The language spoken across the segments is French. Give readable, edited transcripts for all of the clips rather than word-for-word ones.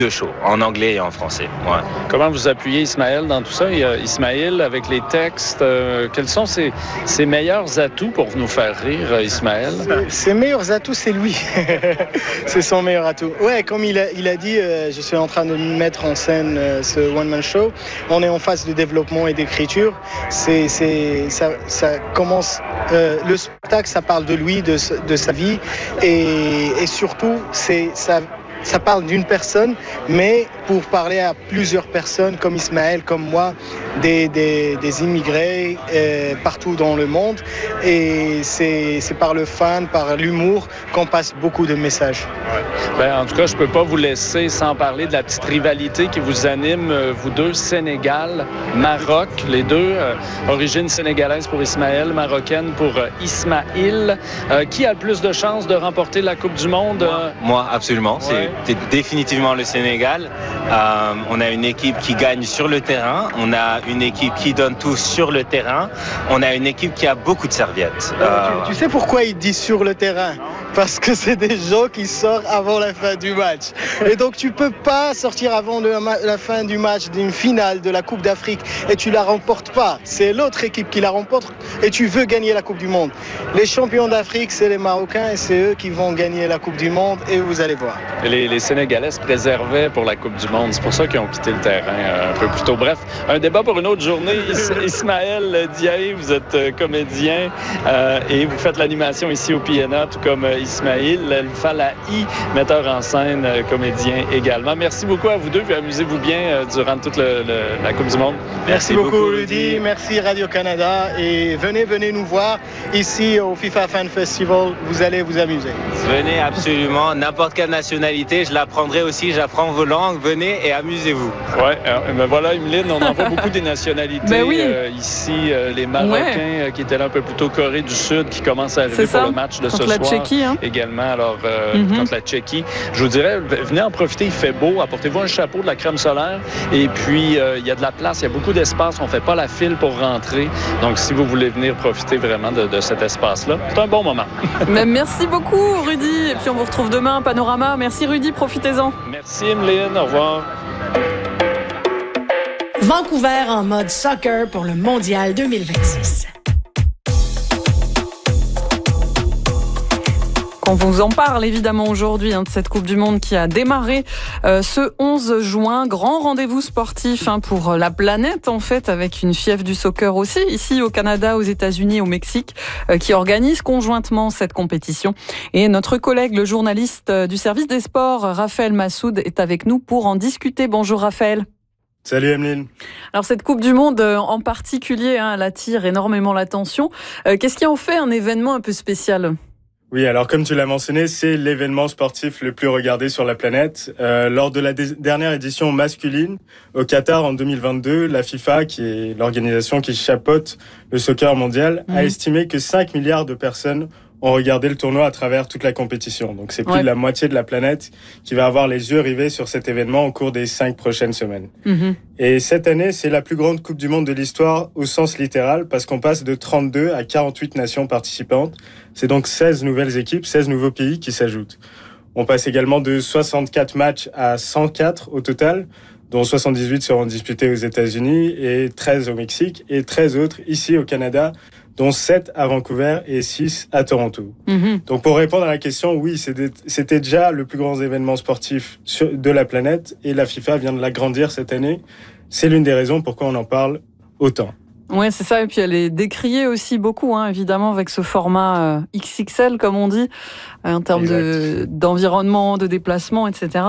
deux shows, en anglais et en français. Ouais. Comment vous appuyez Ismaël dans tout ça? Il y a Ismaël avec les textes. Quels sont ses meilleurs atouts pour nous faire rire, Ismaël? Ses meilleurs atouts, c'est lui. C'est son meilleur atout. Ouais, comme il a dit, je suis en train de mettre en scène ce one-man show. On est en phase de développement et d'écriture. Ça commence... le spectacle, ça parle de lui, de sa vie. Et surtout, ça parle d'une personne, mais pour parler à plusieurs personnes comme Ismaël, comme moi, des immigrés partout dans le monde. Et c'est par le fun, par l'humour qu'on passe beaucoup de messages. Ouais. En tout cas, je ne peux pas vous laisser sans parler de la petite rivalité qui vous anime, vous deux, Sénégal, Maroc, les deux, origine sénégalaise pour Ismaël, marocaine pour Ismaïl. Qui a le plus de chances de remporter la Coupe du Monde? Moi, absolument. Ouais. C'est définitivement le Sénégal. On a une équipe qui gagne sur le terrain. On a une équipe qui donne tout sur le terrain. On a une équipe qui a beaucoup de serviettes. Tu sais pourquoi il dit sur le terrain? Parce que c'est des gens qui sortent avant la fin du match. Et donc tu peux pas sortir avant la fin du match d'une finale de la Coupe d'Afrique et tu la remportes pas. C'est l'autre équipe qui la remporte et tu veux gagner la Coupe du Monde. Les champions d'Afrique, c'est les Marocains et c'est eux qui vont gagner la Coupe du Monde et vous allez voir. Les Sénégalais se préservaient pour la Coupe du Monde. C'est pour ça qu'ils ont quitté le terrain un peu plus tôt. Bref, un débat pour une autre journée. Ismaël Diaye, vous êtes comédien et vous faites l'animation ici au PNA, tout comme Ismaïl Falahi, metteur en scène, comédien également. Merci beaucoup à vous deux, puis amusez-vous bien durant toute la Coupe du Monde. Merci beaucoup, Rudy. Merci Radio-Canada. Et venez nous voir ici au FIFA Fan Festival. Vous allez vous amuser. Venez absolument, n'importe quelle nationalité. Je l'apprendrai aussi, j'apprends vos langues. Venez et amusez-vous. Oui, ben voilà, Emeline, on en voit beaucoup des nationalités. Ben oui. Ici, les Marocains qui étaient là un peu plus tôt, Corée du Sud, qui commencent à arriver pour le match de contre ce soir. Tchéquie, hein? Également, alors, contre la Tchéquie. Je vous dirais, venez en profiter, il fait beau. Apportez-vous un chapeau, de la crème solaire. Et puis, il y a de la place, il y a beaucoup d'espace. On ne fait pas la file pour rentrer. Donc, si vous voulez venir profiter vraiment de cet espace-là, c'est un bon moment. Mais merci beaucoup, Rudy. Et puis, on vous retrouve demain, Panorama. Merci, Rudy. Profitez-en. Merci, Emeline. Au revoir. Vancouver en mode soccer pour le Mondial 2026. On vous en parle évidemment aujourd'hui de cette Coupe du Monde qui a démarré ce 11 juin. Grand rendez-vous sportif pour la planète en fait, avec une fièvre du soccer aussi, ici au Canada, aux États-Unis, au Mexique, qui organise conjointement cette compétition. Et notre collègue, le journaliste du service des sports, Raphaël Massoud, est avec nous pour en discuter. Bonjour Raphaël. Salut Emeline. Alors cette Coupe du Monde en particulier, elle attire énormément l'attention. Qu'est-ce qui en fait un événement un peu spécial ? Oui, alors comme tu l'as mentionné, c'est l'événement sportif le plus regardé sur la planète. Lors de la dernière édition masculine au Qatar en 2022, la FIFA, qui est l'organisation qui chapeaute le soccer mondial, a estimé que 5 milliards de personnes ont regardé le tournoi à travers toute la compétition. Donc c'est plus de la moitié de la planète qui va avoir les yeux rivés sur cet événement au cours des 5 prochaines semaines. Et cette année, c'est la plus grande Coupe du Monde de l'histoire au sens littéral, parce qu'on passe de 32 à 48 nations participantes. C'est donc 16 nouvelles équipes, 16 nouveaux pays qui s'ajoutent. On passe également de 64 matchs à 104 au total, dont 78 seront disputés aux États-Unis et 13 au Mexique, et 13 autres ici au Canada, dont 7 à Vancouver et 6 à Toronto. Donc pour répondre à la question, oui, c'était déjà le plus grand événement sportif de la planète, et la FIFA vient de l'agrandir cette année. C'est l'une des raisons pourquoi on en parle autant. Oui, c'est ça. Et puis elle est décriée aussi beaucoup, évidemment, avec ce format XXL, comme on dit, en termes d'environnement, de déplacement, etc.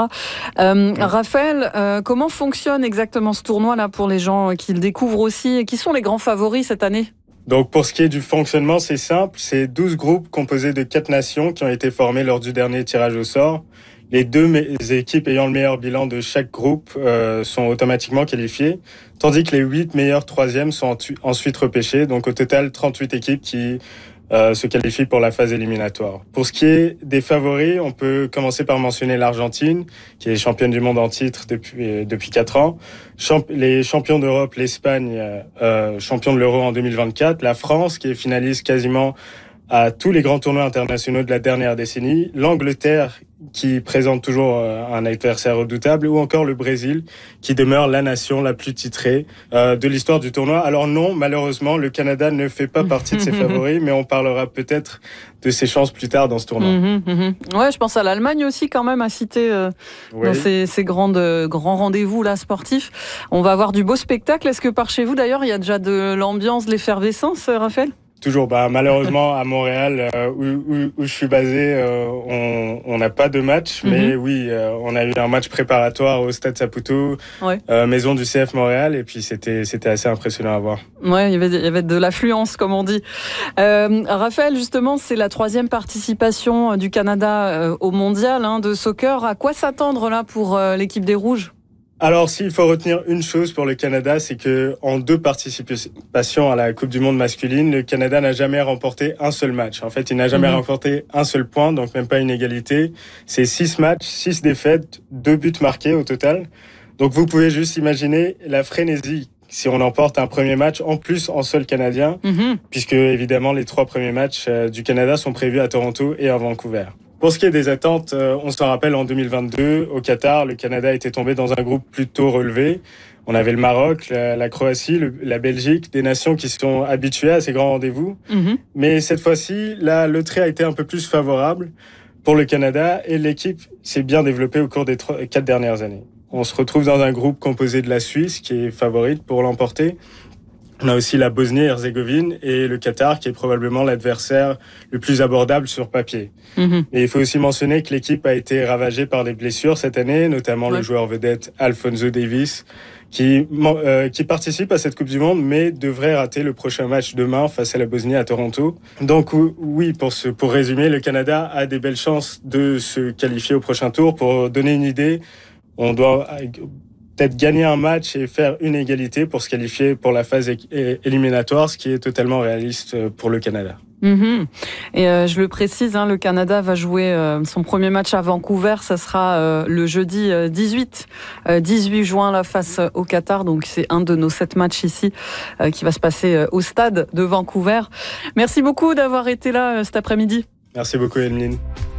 Raphaël, comment fonctionne exactement ce tournoi-là pour les gens qui le découvrent aussi? Et qui sont les grands favoris cette année? Donc pour ce qui est du fonctionnement, c'est simple. C'est 12 groupes composés de 4 nations qui ont été formés lors du dernier tirage au sort. Les 2 équipes ayant le meilleur bilan de chaque groupe sont automatiquement qualifiées, tandis que les 8 meilleurs troisièmes sont ensuite repêchés. Donc au total, 38 équipes qui se qualifient pour la phase éliminatoire. Pour ce qui est des favoris, on peut commencer par mentionner l'Argentine, qui est championne du monde en titre depuis 4 ans. Les champions d'Europe, l'Espagne, champion de l'Euro en 2024. La France, qui est finaliste quasiment à tous les grands tournois internationaux de la dernière décennie. L'Angleterre, qui présente toujours un adversaire redoutable, ou encore le Brésil, qui demeure la nation la plus titrée de l'histoire du tournoi. Alors non, malheureusement, le Canada ne fait pas partie de ses favoris, mais on parlera peut-être de ses chances plus tard dans ce tournoi. Ouais, je pense à l'Allemagne aussi quand même à citer dans ces grands rendez-vous là sportifs. On va avoir du beau spectacle. Est-ce que par chez vous d'ailleurs il y a déjà de l'ambiance, de l'effervescence, Raphaël ? Toujours, malheureusement à Montréal où je suis basé, on n'a pas de match, mais oui, on a eu un match préparatoire au Stade Saputo, maison du CF Montréal, et puis c'était assez impressionnant à voir. Ouais, il y avait de l'affluence comme on dit. Raphaël, justement, c'est la 3e participation du Canada au mondial de soccer. À quoi s'attendre là pour l'équipe des Rouges ? Alors, s'il faut retenir une chose pour le Canada, c'est que en 2 participations à la Coupe du Monde masculine, le Canada n'a jamais remporté un seul match. En fait, il n'a jamais remporté un seul point, donc même pas une égalité. C'est 6 matchs, 6 défaites, 2 buts marqués au total. Donc, vous pouvez juste imaginer la frénésie si on emporte un premier match, en plus en sol canadien, puisque évidemment les 3 premiers matchs du Canada sont prévus à Toronto et à Vancouver. Pour ce qui est des attentes, on s'en rappelle en 2022, au Qatar, le Canada était tombé dans un groupe plutôt relevé. On avait le Maroc, la Croatie, la Belgique, des nations qui sont habituées à ces grands rendez-vous. Mais cette fois-ci, la loterie a été un peu plus favorable pour le Canada et l'équipe s'est bien développée au cours des 4 dernières années. On se retrouve dans un groupe composé de la Suisse, qui est favorite pour l'emporter. On a aussi la Bosnie-Herzégovine et le Qatar, qui est probablement l'adversaire le plus abordable sur papier. Et il faut aussi mentionner que l'équipe a été ravagée par des blessures cette année, notamment le joueur vedette Alphonso Davies, qui participe à cette Coupe du Monde, mais devrait rater le prochain match demain face à la Bosnie à Toronto. Donc oui, pour résumer, le Canada a des belles chances de se qualifier au prochain tour. Pour donner une idée, on doit peut-être gagner un match et faire une égalité pour se qualifier pour la phase éliminatoire, ce qui est totalement réaliste pour le Canada. Et je le précise, le Canada va jouer son premier match à Vancouver, ça sera le jeudi 18 juin là, face au Qatar, donc c'est un de nos 7 matchs ici qui va se passer au stade de Vancouver. Merci beaucoup d'avoir été là cet après-midi. Merci beaucoup Emeline.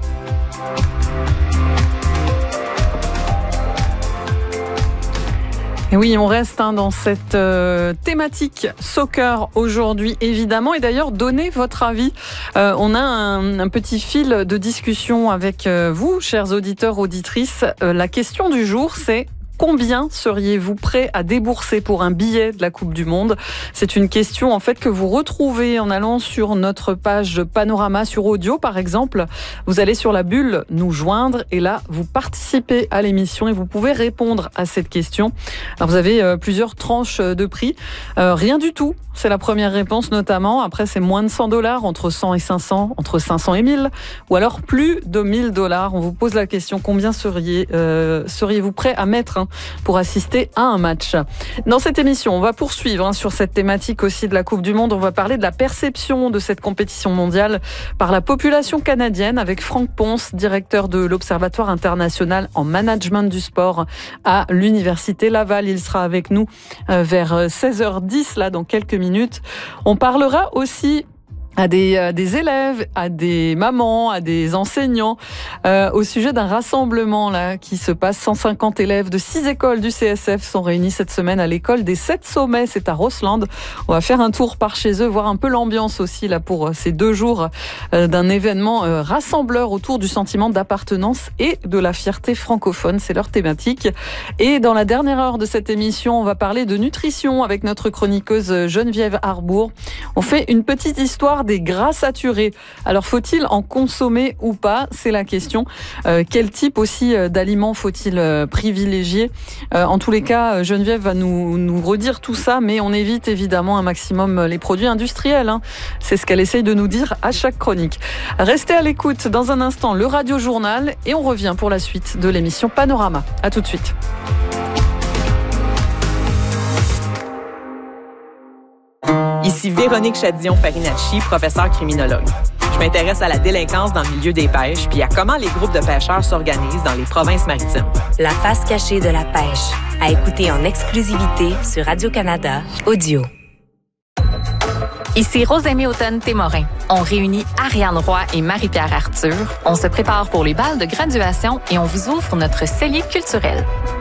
Et oui, on reste dans cette thématique soccer aujourd'hui, évidemment. Et d'ailleurs, donnez votre avis. On a un petit fil de discussion avec vous, chers auditeurs, auditrices. La question du jour, c'est: combien seriez-vous prêt à débourser pour un billet de la Coupe du Monde ? C'est une question en fait que vous retrouvez en allant sur notre page Panorama sur audio par exemple. Vous allez sur la bulle nous joindre et là vous participez à l'émission et vous pouvez répondre à cette question. Alors vous avez plusieurs tranches de prix. Rien du tout, c'est la première réponse notamment. Après c'est moins de $100, entre 100 et 500, entre 500 et 1000 ou alors plus de $1000. On vous pose la question: combien seriez-vous prêt à mettre pour assister à un match? Dans cette émission, on va poursuivre sur cette thématique aussi de la Coupe du Monde. On va parler de la perception de cette compétition mondiale par la population canadienne avec Franck Ponce, directeur de l'Observatoire international en management du sport à l'Université Laval. Il sera avec nous vers 16h10 là dans quelques minutes. On parlera aussi à des élèves, à des mamans, à des enseignants, au sujet d'un rassemblement là qui se passe. 150 élèves de 6 écoles du CSF sont réunis cette semaine à l'école des 7 sommets, c'est à Rossland. On va faire un tour par chez eux, voir un peu l'ambiance aussi là pour ces 2 jours d'un événement rassembleur autour du sentiment d'appartenance et de la fierté francophone, c'est leur thématique. Et dans la dernière heure de cette émission, on va parler de nutrition avec notre chroniqueuse Geneviève Arbour. On fait une petite histoire des gras saturés. Alors faut-il en consommer ou pas? C'est la question. Quel type aussi d'aliments faut-il privilégier? En tous les cas, Geneviève va nous redire tout ça, mais on évite évidemment un maximum les produits industriels. C'est ce qu'elle essaye de nous dire à chaque chronique. Restez à l'écoute. Dans un instant, le Radio Journal et on revient pour la suite de l'émission Panorama. À tout de suite. Ici Véronique Chadillon-Farinacci, professeure criminologue. Je m'intéresse à la délinquance dans le milieu des pêches puis à comment les groupes de pêcheurs s'organisent dans les provinces maritimes. La face cachée de la pêche, à écouter en exclusivité sur Radio-Canada Audio. Ici Rosemée Automne-Témorin. On réunit Ariane Roy et Marie-Pierre Arthur. On se prépare pour les bals de graduation et on vous ouvre notre cellier culturel.